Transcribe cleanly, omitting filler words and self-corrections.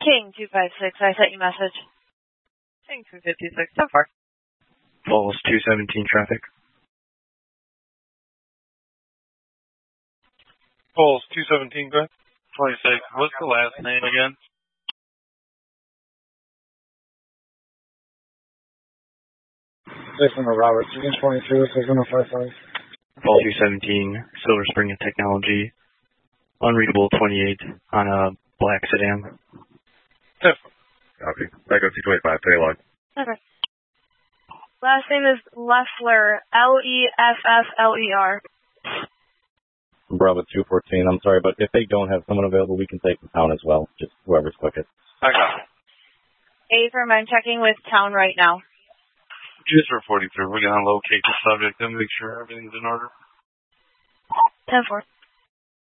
King 256, I sent you a message. King 256, so far. Falls 217 traffic. Falls 217, go ahead. 26, what's the last name again? Jason Robert, 22, 6055. Falls 217, Silver Spring Technology. Unreadable 28 on a black sedan. Copy. Echo 225, payload. Okay. Last name is Leffler, Leffler. Bravo 214, I'm sorry, but if they don't have someone available, we can take the town as well. Just whoever's quickest. I got it. Affirm, I'm checking with town right now. Just for 43, we're going to locate the subject and make sure everything's in order. 10-4.